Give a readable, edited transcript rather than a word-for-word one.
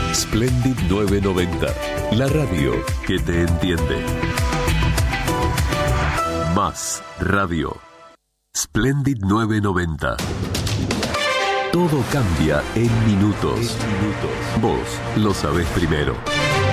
Splendid 990, la radio que te entiende. Más radio. Splendid 990. Todo cambia en minutos. Vos lo sabés primero.